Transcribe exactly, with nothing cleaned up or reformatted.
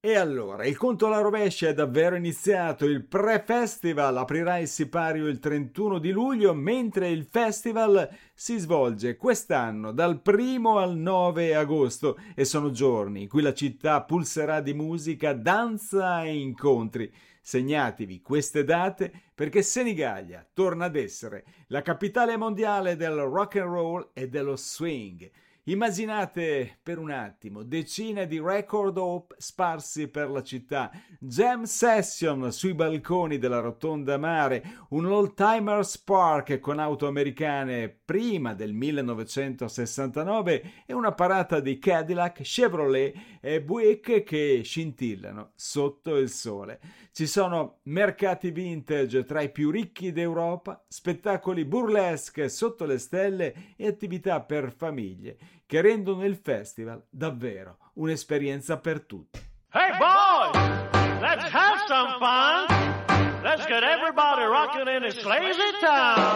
E allora, il conto alla rovescia è davvero iniziato. Il pre-festival aprirà il sipario il trentuno di luglio, mentre il festival si svolge quest'anno dal primo al nove agosto e sono giorni in cui la città pulserà di musica, danza e incontri. Segnatevi queste date perché Senigallia torna ad essere la capitale mondiale del rock and roll e dello swing. Immaginate per un attimo decine di record hop sparsi per la città, jam session sui balconi della Rotonda Mare, un old-timers park con auto americane prima del millenovecentosessantanove e una parata di Cadillac, Chevrolet e Buick che scintillano sotto il sole. Ci sono mercati vintage tra i più ricchi d'Europa, spettacoli burlesque sotto le stelle e attività per famiglie che rendono il festival davvero un'esperienza per tutti. Hey boys, let's have some fun. Let's get everybody rocking in this lazy town.